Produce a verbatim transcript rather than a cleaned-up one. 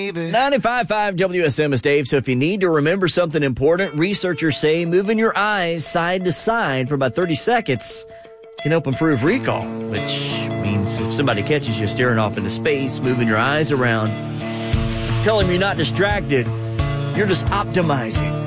baby. ninety-five point five W S M is Dave. So if you need to remember something important, researchers say moving your eyes side to side for about thirty seconds can help improve recall, which means if somebody catches you staring off into space, moving your eyes around, tell them you're not distracted, you're just optimizing.